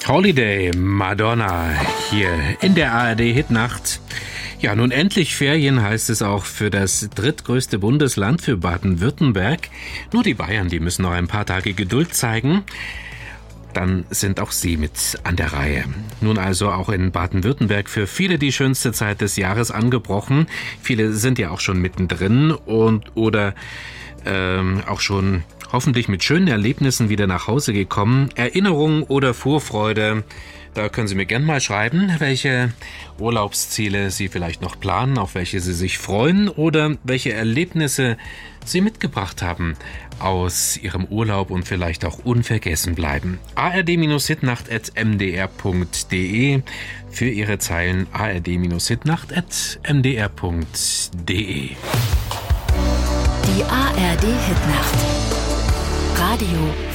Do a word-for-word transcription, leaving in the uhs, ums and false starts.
Holiday, Madonna, hier in der A R D-Hitnacht. Ja, nun endlich Ferien heißt es auch für das drittgrößte Bundesland, für Baden-Württemberg. Nur die Bayern, die müssen noch ein paar Tage Geduld zeigen. Dann sind auch sie mit an der Reihe. Nun also auch in Baden-Württemberg für viele die schönste Zeit des Jahres angebrochen. Viele sind ja auch schon mittendrin und oder ähm, auch schon hoffentlich mit schönen Erlebnissen wieder nach Hause gekommen. Erinnerungen oder Vorfreude, da können Sie mir gerne mal schreiben, welche Urlaubsziele Sie vielleicht noch planen, auf welche Sie sich freuen oder welche Erlebnisse Sie mitgebracht haben aus Ihrem Urlaub und vielleicht auch unvergessen bleiben. a r d hitnacht at m d r punkt d e für Ihre Zeilen a r d hitnacht at m d r punkt d e. Die A R D Hitnacht. Radio